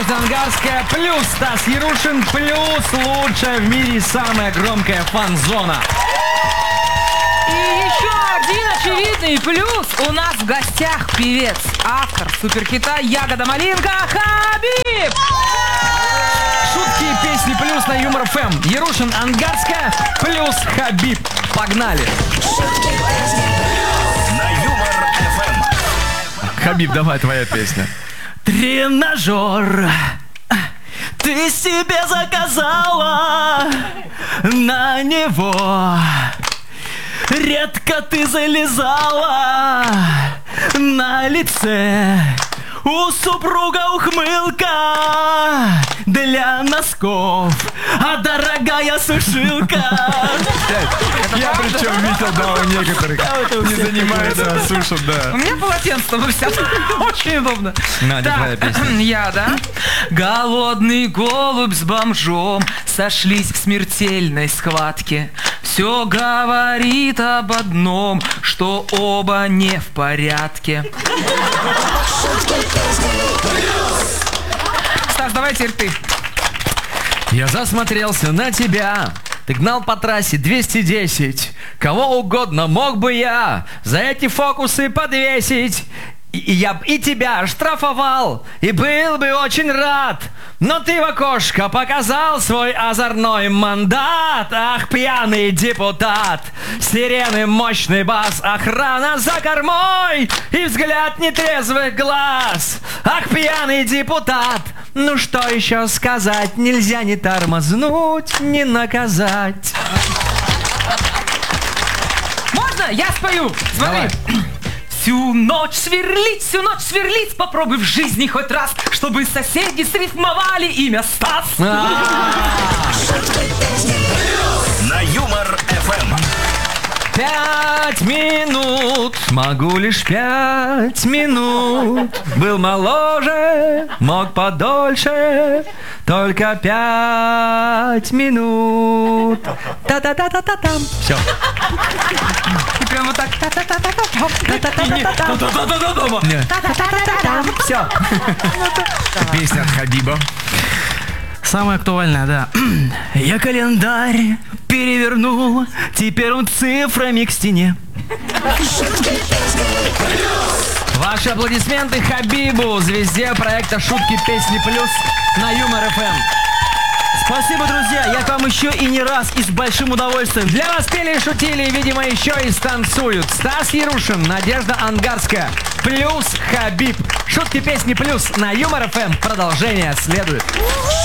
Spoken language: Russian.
Надежда Ангарская плюс Стас Ярушин плюс лучшая в мире самая громкая фан-зона. И еще один очевидный плюс. У нас в гостях певец, автор суперхита «Ягода малинка» Хабиб. Шутки и песни плюс на Юмор ФМ. Ярушин, Ангарская плюс Хабиб. Погнали. На Юмор ФМ. Хабиб, давай твоя песня. Тренажер ты себе заказала, на него редко ты залезала, на лице у супруга ухмылка для носков, а дорогая сушилка. Я причем видел, да, у некоторых не занимается, а сушат, да. У меня полотенце висят. Очень удобно. Надя, твоя песня. Я, да? Голодный голубь с бомжом сошлись в смертельной схватке. Все говорит об одном, что оба не в порядке. Стас, давай теперь ты. Я засмотрелся на тебя. Ты гнал по трассе 210. Кого угодно мог бы я за эти фокусы подвесить. И я б и тебя штрафовал, и был бы очень рад. Но ты в окошко показал свой озорной мандат. Ах, пьяный депутат. Сирены, мощный бас, охрана за кормой и взгляд нетрезвых глаз. Ах, пьяный депутат. Ну что еще сказать? Нельзя ни тормознуть, ни наказать. Можно? Я спою. Смотри. Всю ночь сверлить, попробуй в жизни хоть раз, чтобы соседи срифмовали имя Стас. На Юмор ФМ. 5 минут, могу лишь 5 минут. Был моложе, мог подольше, только 5 минут. Та-та-та-та-та-там. Все. И прям вот так. Все. Песня от Хабиба. Самое актуальное, да. Я календарь перевернул, теперь он цифрами к стене. Ваши аплодисменты Хабибу, звезде проекта «Шутки, песни плюс» на Юмор ФМ. Спасибо, друзья, я к вам еще и не раз, и с большим удовольствием. Для вас пели и шутили, и, видимо, еще и станцуют. Стас Ярушин, Надежда Ангарская плюс Хабиб. Шутки, песни плюс на Юмор ФМ. Продолжение следует.